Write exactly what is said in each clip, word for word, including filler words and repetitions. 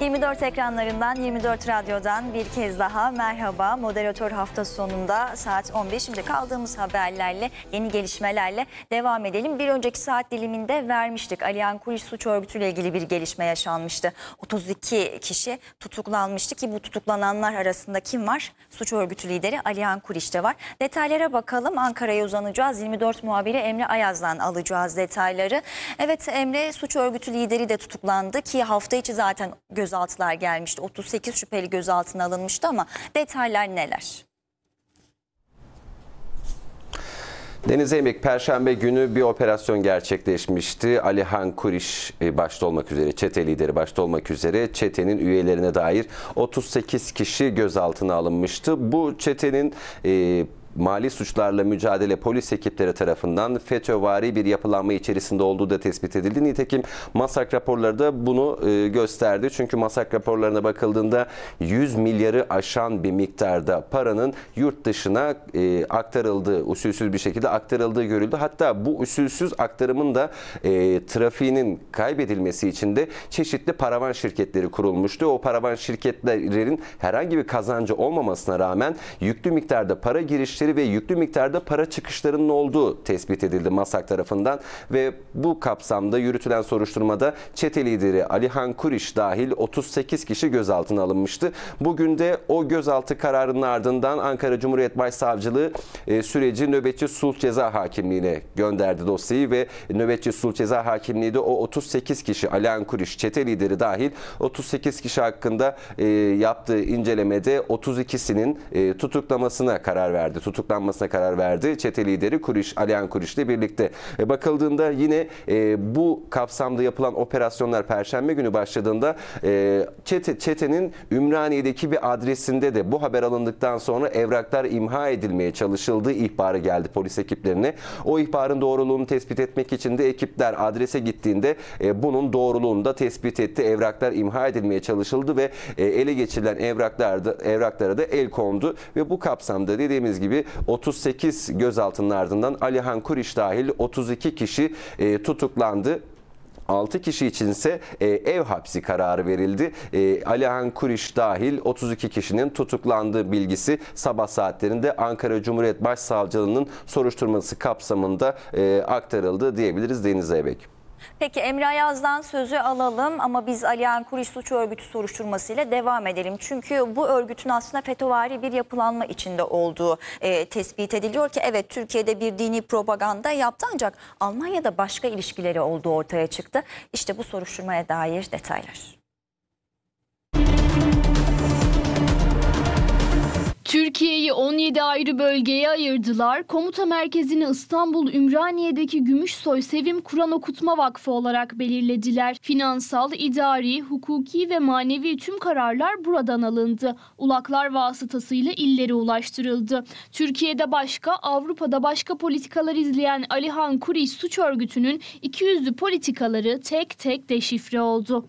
yirmi dört ekranlarından, yirmi dört Radyo'dan bir kez daha merhaba. Moderatör hafta sonunda saat on beş. Şimdi kaldığımız haberlerle, yeni gelişmelerle devam edelim. Bir önceki saat diliminde vermiştik. Alihan Kuriş suç örgütüyle ilgili bir gelişme yaşanmıştı. otuz iki kişi tutuklanmıştı ki bu tutuklananlar arasında kim var? Suç örgütü lideri Alihan Kuriş de var. Detaylara bakalım. Ankara'ya uzanacağız. yirmi dört muhabiri Emre Ayaz'dan alacağız detayları. Evet Emre, suç örgütü lideri de tutuklandı ki hafta içi zaten gözaltılar gelmişti. otuz sekiz şüpheli gözaltına alınmıştı ama detaylar neler? Deniz Zeybek, Perşembe günü bir operasyon gerçekleşmişti. Alihan Kuriş başta olmak üzere, çete lideri başta olmak üzere çetenin üyelerine dair otuz sekiz kişi gözaltına alınmıştı. Bu çetenin e, mali suçlarla mücadele polis ekipleri tarafından FETÖ'vari bir yapılanma içerisinde olduğu da tespit edildi. Nitekim MASAK raporları da bunu e, gösterdi. Çünkü MASAK raporlarına bakıldığında yüz milyarı aşan bir miktarda paranın yurt dışına e, aktarıldığı, usulsüz bir şekilde aktarıldığı görüldü. Hatta bu usulsüz aktarımın da e, trafiğinin kaybedilmesi için de çeşitli paravan şirketleri kurulmuştu. O paravan şirketlerin herhangi bir kazancı olmamasına rağmen yüklü miktarda para girişleri ve yüklü miktarda para çıkışlarının olduğu tespit edildi MASAK tarafından ve bu kapsamda yürütülen soruşturmada çete lideri Alihan Kuriş dahil otuz sekiz kişi gözaltına alınmıştı. Bugün de o gözaltı kararının ardından Ankara Cumhuriyet Başsavcılığı e, süreci nöbetçi sulh ceza hakimliğine gönderdi dosyayı ve nöbetçi sulh ceza hakimliği de o otuz sekiz kişi, Alihan Kuriş çete lideri dahil otuz sekiz kişi hakkında e, yaptığı incelemede otuz ikisinin e, tutuklamasına karar verdi. tutuklanmasına karar verdi. Çete lideri Kuriş, Alihan Kuriş ile birlikte. E, bakıldığında yine e, bu kapsamda yapılan operasyonlar Perşembe günü başladığında e, çete, çetenin Ümraniye'deki bir adresinde de bu haber alındıktan sonra evraklar imha edilmeye çalışıldığı ihbarı geldi polis ekiplerine. O ihbarın doğruluğunu tespit etmek için de ekipler adrese gittiğinde e, bunun doğruluğunu da tespit etti. Evraklar imha edilmeye çalışıldı ve e, ele geçirilen evraklarda, evraklara da el kondu ve bu kapsamda dediğimiz gibi otuz sekiz gözaltının ardından Alihan Kuriş dahil otuz iki kişi e, tutuklandı. altı kişi içinse e, ev hapsi kararı verildi. E, Alihan Kuriş dahil otuz iki kişinin tutuklandığı bilgisi sabah saatlerinde Ankara Cumhuriyet Başsavcılığı'nın soruşturması kapsamında e, aktarıldı diyebiliriz Deniz Zeybek. Peki Emre Ayaz'dan sözü alalım ama biz Alihan Kuriş suç örgütü soruşturmasıyla devam edelim. Çünkü bu örgütün aslında FETÖ'vari bir yapılanma içinde olduğu e, tespit ediliyor ki evet Türkiye'de bir dini propaganda yaptı ancak Almanya'da başka ilişkileri olduğu ortaya çıktı. İşte bu soruşturmaya dair detaylar. Türkiye'yi on yedi ayrı bölgeye ayırdılar. Komuta merkezini İstanbul Ümraniye'deki Gümüşsoy Sevim Kur'an Okutma Vakfı olarak belirlediler. Finansal, idari, hukuki ve manevi tüm kararlar buradan alındı. Ulaklar vasıtasıyla illere ulaştırıldı. Türkiye'de başka, Avrupa'da başka politikalar izleyen Alihan Kuriş suç örgütünün ikiyüzlü politikaları tek tek deşifre oldu.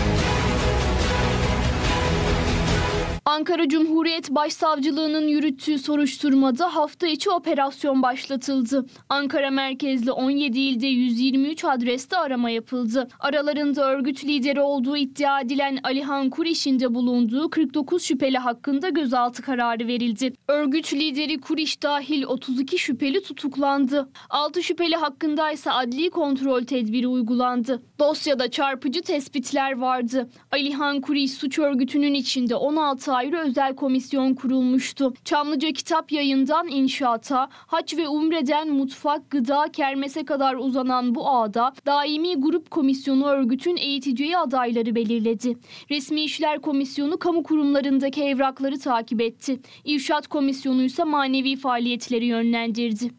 Ankara Cumhuriyet Başsavcılığı'nın yürüttüğü soruşturmada hafta içi operasyon başlatıldı. Ankara merkezli on yedi ilde yüz yirmi üç adreste arama yapıldı. Aralarında örgüt lideri olduğu iddia edilen Alihan Kuriş'in de bulunduğu kırk dokuz şüpheli hakkında gözaltı kararı verildi. Örgüt lideri Kuriş dahil otuz iki şüpheli tutuklandı. altı şüpheli hakkında ise adli kontrol tedbiri uygulandı. Dosyada çarpıcı tespitler vardı. Alihan Kuriş suç örgütünün içinde on altı ayrı özel komisyon kurulmuştu. Çamlıca Kitap Yayın'dan inşaata, hac ve umreden mutfak, gıda, kermese kadar uzanan bu ağda daimi grup komisyonu örgütün eğiteceği adayları belirledi. Resmi İşler Komisyonu kamu kurumlarındaki evrakları takip etti. İrşad Komisyonu ise manevi faaliyetleri yönlendirdi.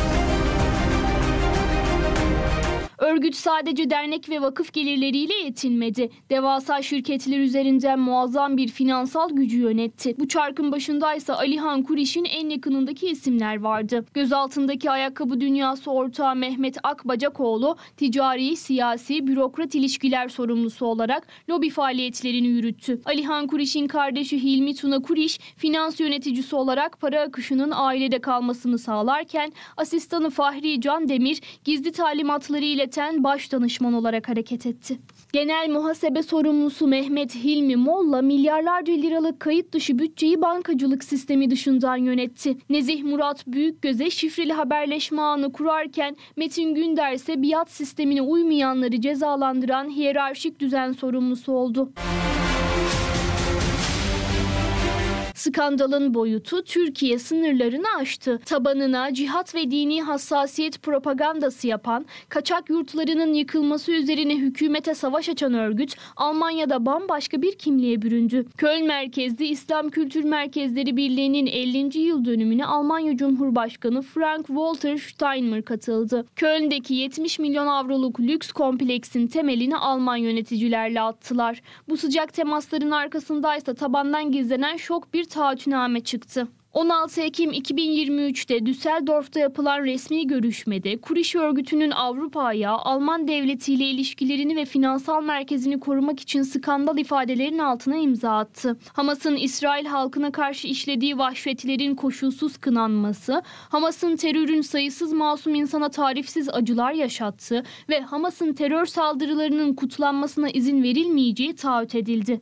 Örgüt sadece dernek ve vakıf gelirleriyle yetinmedi. Devasa şirketler üzerinden muazzam bir finansal gücü yönetti. Bu çarkın başındaysa Alihan Kuriş'in en yakınındaki isimler vardı. Gözaltındaki ayakkabı dünyası ortağı Mehmet Akbacakoğlu, ticari, siyasi, bürokrat ilişkiler sorumlusu olarak lobi faaliyetlerini yürüttü. Alihan Kuriş'in kardeşi Hilmi Tuna Kuriş, finans yöneticisi olarak para akışının ailede kalmasını sağlarken, asistanı Fahri Can Demir, gizli talimatları ile yöneten baş danışman olarak hareket etti. Genel muhasebe sorumlusu Mehmet Hilmi Molla milyarlarca liralık kayıt dışı bütçeyi bankacılık sistemi dışından yönetti. Nezih Murat Büyükgöz'e şifreli haberleşme ağını kurarken Metin Günder ise biat sistemine uymayanları cezalandıran hiyerarşik düzen sorumlusu oldu. Skandalın boyutu Türkiye sınırlarını aştı. Tabanına cihat ve dini hassasiyet propagandası yapan, kaçak yurtlarının yıkılması üzerine hükümete savaş açan örgüt Almanya'da bambaşka bir kimliğe büründü. Köln merkezli İslam Kültür Merkezleri Birliği'nin ellinci yıl dönümüne Almanya Cumhurbaşkanı Frank-Walter Steinmeier katıldı. Köln'deki yetmiş milyon avroluk lüks kompleksin temelini Alman yöneticilerle attılar. Bu sıcak temasların arkasındaysa tabandan gizlenen şok bir taahhütname çıktı. on altı Ekim iki bin yirmi üç'te Düsseldorf'ta yapılan resmi görüşmede Kuriş örgütünün Avrupa ayağı Alman devletiyle ilişkilerini ve finansal merkezini korumak için skandal ifadelerin altına imza attı. Hamas'ın İsrail halkına karşı işlediği vahşetlerin koşulsuz kınanması, Hamas'ın terörün sayısız masum insana tarifsiz acılar yaşattığı ve Hamas'ın terör saldırılarının kutlanmasına izin verilmeyeceği taahhüt edildi.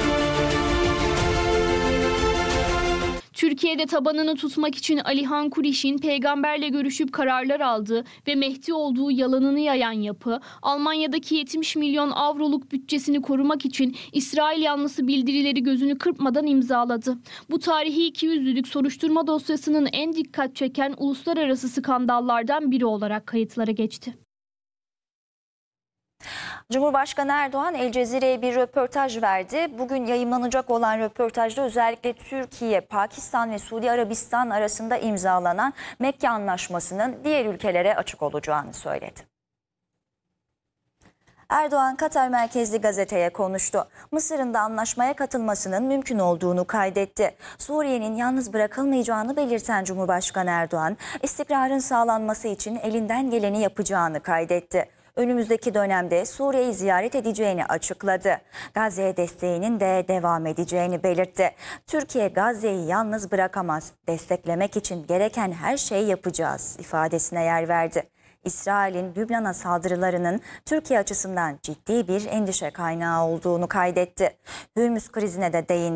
Türkiye'de tabanını tutmak için Alihan Kuriş'in peygamberle görüşüp kararlar aldığı ve Mehdi olduğu yalanını yayan yapı, Almanya'daki yetmiş milyon avroluk bütçesini korumak için İsrail yanlısı bildirileri gözünü kırpmadan imzaladı. Bu tarihi ikiyüzlülük soruşturma dosyasının en dikkat çeken uluslararası skandallardan biri olarak kayıtlara geçti. Cumhurbaşkanı Erdoğan El Cezire'ye bir röportaj verdi. Bugün yayımlanacak olan röportajda özellikle Türkiye, Pakistan ve Suudi Arabistan arasında imzalanan Mekke Anlaşması'nın diğer ülkelere açık olacağını söyledi. Erdoğan Katar merkezli gazeteye konuştu. Mısır'ın da anlaşmaya katılmasının mümkün olduğunu kaydetti. Suriye'nin yalnız bırakılmayacağını belirten Cumhurbaşkanı Erdoğan, istikrarın sağlanması için elinden geleni yapacağını kaydetti. Önümüzdeki dönemde Suriye'yi ziyaret edeceğini açıkladı. Gazze'ye desteğinin de devam edeceğini belirtti. Türkiye Gazze'yi yalnız bırakamaz. Desteklemek için gereken her şeyi yapacağız ifadesine yer verdi. İsrail'in Lübnan'a saldırılarının Türkiye açısından ciddi bir endişe kaynağı olduğunu kaydetti. Hürmüz krizine de değindi.